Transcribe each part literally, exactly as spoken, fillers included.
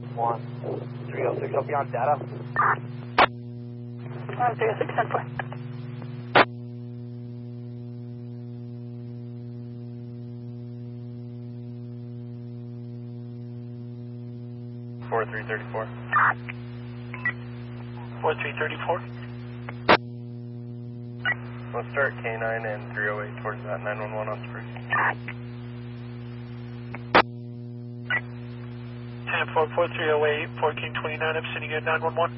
one three oh six, I'll be on data. one three oh six, ten four. four three three four. four three three four. We'll start K nine and three oh eight towards that nine one one on Spruce. ten four, four three oh eight, fourteen twenty-nine, I'm sending you at nine one one.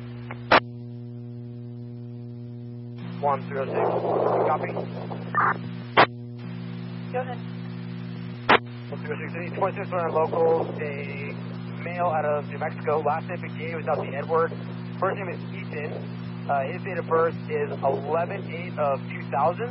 one three oh six, copy. Go ahead. one three oh six, any twenty-six on local, a male out of New Mexico, last name McGee, was out the Edward. First name is Ethan. Uh, his date of birth is eleven eight of two thousand.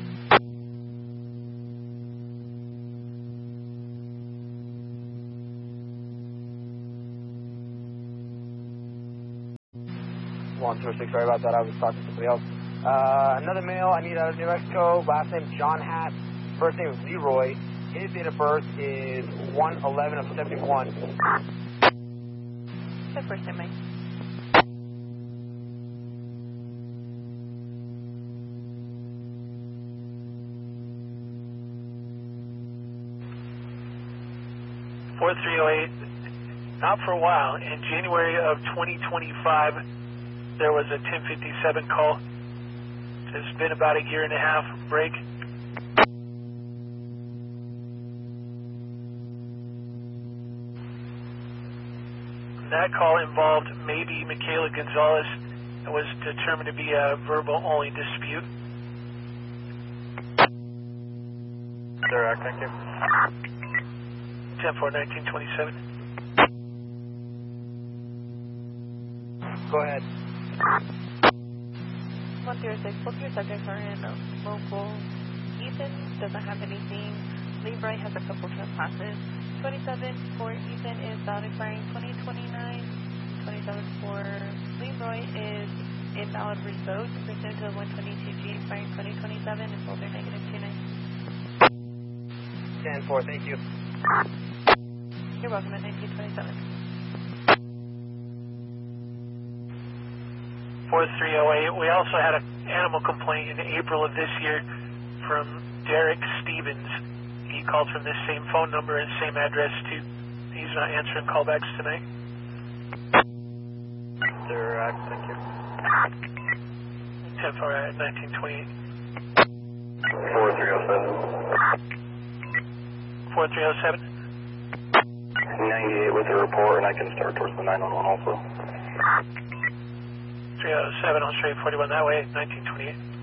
one two six, sorry about that, I was talking to somebody else. Uh, another male I need out of New Mexico, last name John Hatt, first name is Leroy. His date of birth is one eleven of seventy-one. The first name, Mike. four three oh eight, not for a while. In January of twenty twenty-five, there was a ten fifty-seven call. It's been about a year and a half break. That call involved maybe Michaela Gonzalez. It was determined to be a verbal-only dispute. Direct, thank you. ten four, nineteen twenty-seven. Go ahead. one zero six, both your subjects are in local. Ethan doesn't have anything. Leroy has a couple trespasses. twenty-seven for Ethan is valid expiring twenty twenty-nine. twenty-seven for Leroy is invalid revoked pursuant to one twenty-two G expiring twenty twenty-seven and both are negative two nine. ten four, thank you. You're welcome at nineteen twenty-seven. four three oh eight. We also had an animal complaint in April of this year from Derek Stevens. He called from this same phone number and same address too. He's not answering callbacks tonight. Direct, thank you. ten four at nineteen twenty-eight. four three oh seven. four three oh seven. ninety-eight with a report, and I can start towards the nine one one also. three oh seven on straight forty-one that way, nineteen twenty-eight.